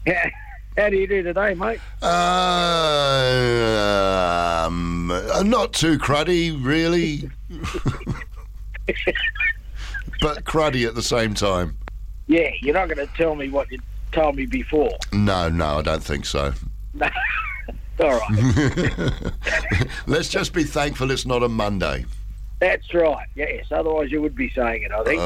How do you do today, mate? Not too cruddy, really. But cruddy at the same time. Yeah, you're not going to tell me what you told me before. No, I don't think so. All right. Let's just be thankful it's not a Monday. That's right, yes. Otherwise you would be saying it, I think.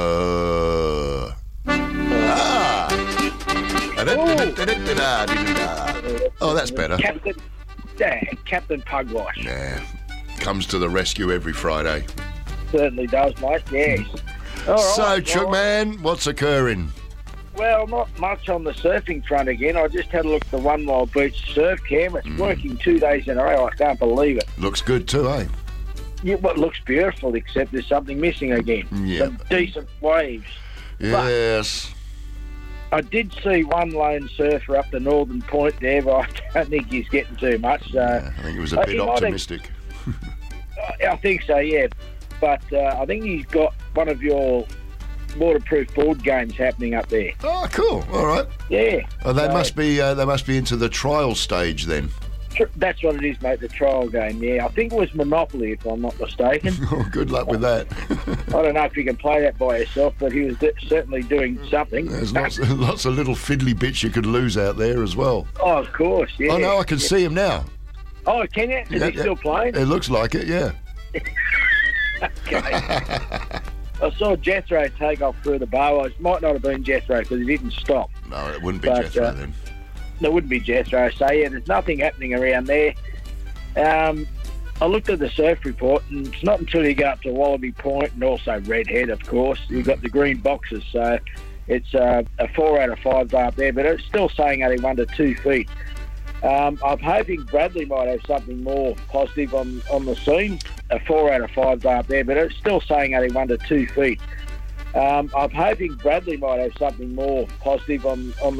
Oh, that's better. Captain Pugwash. Yeah. Comes to the rescue every Friday. Certainly does, mate, yes. All right, So, Chook Man, what's occurring? Well, not much on the surfing front again. I just had a look at the One Mile Beach surf cam. It's working 2 days in a row. I can't believe it. Looks good too, eh? Yeah, well, it looks beautiful, except there's something missing again. Yeah. Some decent waves. Yes. I did see one lone surfer up the northern point there, but I don't think he's getting too much. I think it was a bit optimistic. I think so, yeah. But I think he's got one of your waterproof board games happening up there. Oh, cool. All right. Yeah. Oh, they must be into the trial stage then. That's what it is, mate, the trial game, yeah. I think it was Monopoly, if I'm not mistaken. Oh, good luck with that. I don't know if you can play that by yourself, but he was certainly doing something. There's lots of little fiddly bits you could lose out there as well. Oh, of course, yeah. Oh, no, I can see him now. Oh, can you? Is he still playing? It looks like it, yeah. Okay. I saw Jethro take off through the bar. It might not have been Jethro because he didn't stop. No, it wouldn't be Jethro then. There wouldn't be Jethro. So, yeah, there's nothing happening around there. I looked at the surf report, and it's not until you go up to Wallaby Point and also Redhead, of course. You've got the green boxes, so it's a 4 out of 5 day up there, but it's still saying only 1 to 2 feet. I'm hoping Bradley might have something more positive on the scene. A 4 out of 5 day up there, but it's still saying only 1 to 2 feet. I'm hoping Bradley might have something more positive on the